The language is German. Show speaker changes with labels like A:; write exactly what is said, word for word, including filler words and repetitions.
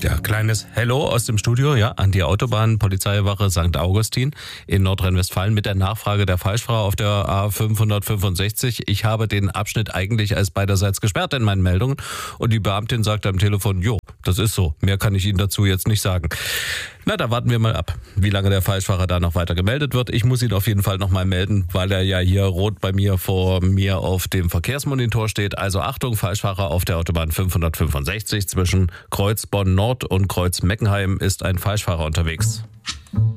A: Ja, kleines Hello aus dem Studio, ja, an die Autobahn, Polizeiwache Sankt Augustin in Nordrhein-Westfalen mit der Nachfrage der Falschfahrer auf der A fünfhundertfünfundsechzig. Ich habe den Abschnitt eigentlich als beiderseits gesperrt in meinen Meldungen und die Beamtin sagte am Telefon, jo, das ist so, mehr kann ich Ihnen dazu jetzt nicht sagen. Na, da warten wir mal ab, wie lange der Falschfahrer da noch weiter gemeldet wird. Ich muss ihn auf jeden Fall nochmal melden, weil er ja hier rot bei mir vor mir auf dem Verkehrsmonitor steht. Also Achtung, Falschfahrer auf der Autobahn fünfhundertfünfundsechzig zwischen Kreuz Bonn Nord und Kreuz Meckenheim ist ein Falschfahrer unterwegs.